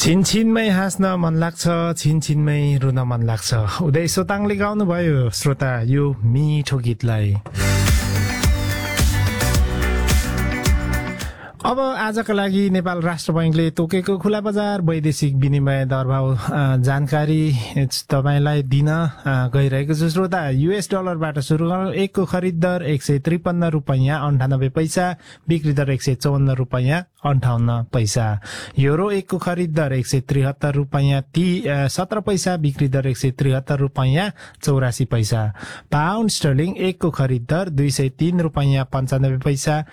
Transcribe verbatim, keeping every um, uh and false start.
छिनछिनमै हाँस्न मन लाग्छ, छिनछिनमै रुन मन लाग्छ। उदय सोताङले गाउनु भयो श्रोता यो मिठो गीतलाई। अब आजका लागि नेपाल राष्ट्र बैंकले तोकेको खुला बजार वैदेशिक विनिमय दरभाव जानकारी तपाईलाई दिन गइरहेको छु श्रोता। युएस डलरबाट सुरु गरौँ। एकको खरिद दर एक सय त्रिपन्न रुपैयाँ अन्ठानब्बे पैसा, बिक्री दर एक सय चौवन्न रुपैयाँ अन्ठाउन्न पैसा। युरो एकको खरिद दर एक सय त्रिहत्तर रुपैयाँ ती सत्र पैसा, बिक्री दर एक सय त्रिहत्तर रुपैयाँ चौरासी पैसा। पाउन्ड स्टर्लिङ एकको खरिद दर दुई सय तीन रुपैयाँ पन्चानब्बे पैसा,